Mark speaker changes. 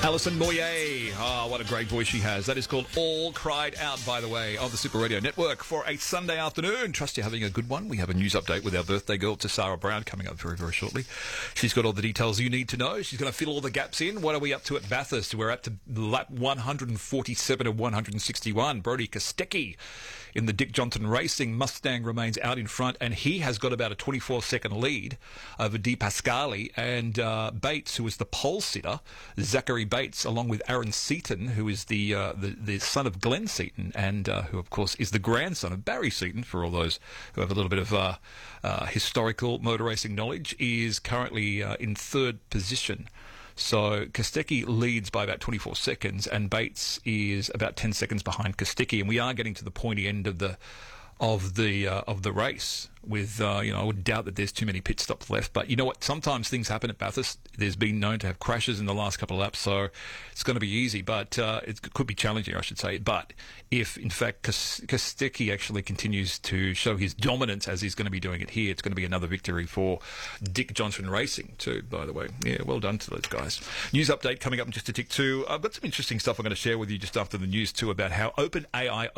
Speaker 1: Alison Moyet. What a great voice she has. That is called All Cried Out, by the way, on the Super Radio Network for a Sunday afternoon. Trust you're having a good one. We have a news update with our birthday girl, Tessara Brown, coming up very, very shortly. She's got all the details you need to know. She's going to fill all the gaps in. What are we up to at Bathurst? We're up to lap 147 of 161. Brody Kostecki in the Dick Johnson Racing Mustang remains out in front, and he has got about a 24-second lead over Di Pascali and Bates, who is the pole sitter, Zachary Bates, along with Aaron Seaton, who is the son of Glenn Seaton, and who, of course, is the grandson of Barry Seaton, for all those who have a little bit of historical motor racing knowledge, is currently in third position. So Kostecki leads by about 24 seconds, and Bates is about 10 seconds behind Kostecki, and we are getting to the pointy end of the race. With I would doubt that there's too many pit stops left, but you know what? Sometimes things happen at Bathurst. There's been known to have crashes in the last couple of laps, so it's going to be easy, but it could be challenging, I should say. But if in fact Kostecki actually continues to show his dominance as he's going to be doing it here, it's going to be another victory for Dick Johnson Racing too. By the way, yeah, well done to those guys. News update coming up in just a tick too. I've got some interesting stuff I'm going to share with you just after the news too about how OpenAI